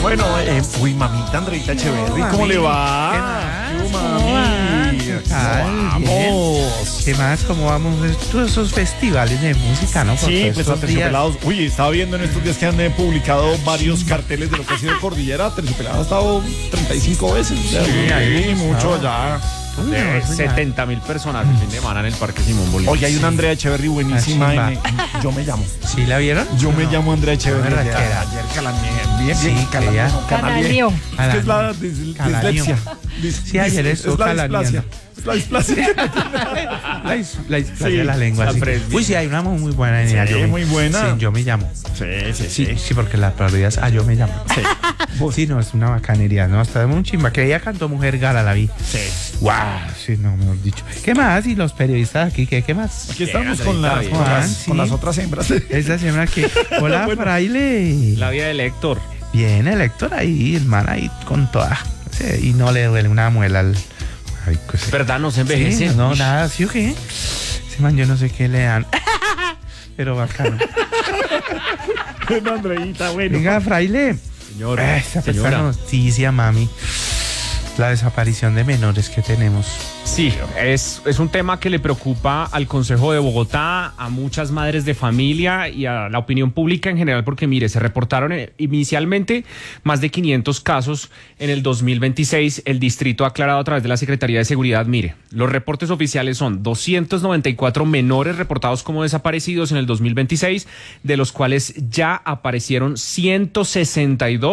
Bueno, uy, mamita Andreita Echeverri, ¿cómo le va? ¿Qué más? Mami? ¿Qué tal? Vamos. ¿Qué más? ¿Cómo vamos? Todos esos festivales de música, ¿no? Por Sí, todos pues estos días. Aterciopelados. Uy, estaba viendo en estos días que han publicado varios carteles de lo que ha sido Cordillera. Aterciopelados ha estado 35 veces. O sea, Sí, ahí mucho ya. Uy, no, De eso ya. 70.000 personas el fin de semana en el Parque Simón Bolívar. Oye, hay una Andrea Echeverri buenísima. Ah, Yo me llamo. ¿Sí la vieron? Yo me llamo Andrea Echeverri. ¿Verdad que era? Ayer calaneé. Bien, Sí, bien, creía. Canalió. Es que es la dislexia. Sí, ayer es estuvo la calaneando. displasia. Es la displasia. La displasia Sí, de la lengua. la Sí. presbia. Uy, sí, hay una muy buena. Sí, Yo muy buena. Sí, yo me llamo. Sí, porque la prioridad es yo me llamo. Sí. Sí, no, es una bacanería, ¿no? Hasta un chimba que ella cantó Mujer Gala, la vi. Sí. ¡Guau! Sí, no, mejor dicho. ¿Qué más? ¿Y los periodistas aquí? ¿Qué más? Aquí estamos Bien, con Andreita, las bien. otras hembras. Esta semana que... Hola, Bueno. Fraile. La vida del Héctor. Bien, el Héctor ahí, el man ahí con toda. Sí, y no le duele una muela al... Ay, pues, ¿Verdad? No se envejece. sí, no, nada, ¿sí o qué? Ese man, yo no sé qué le dan. Pero bacano. Bueno, Andreita, bueno. Venga, Fraile. Señora, Esa señora. noticia, mami. La desaparición de menores que tenemos. Sí, es un tema que le preocupa al Consejo de Bogotá, a muchas madres de familia y a la opinión pública en general, porque mire, se reportaron inicialmente más de 500 casos en el 2026. El distrito ha aclarado a través de la Secretaría de Seguridad, mire, los reportes oficiales son 294 menores reportados como desaparecidos en el 2026, de los cuales ya aparecieron 162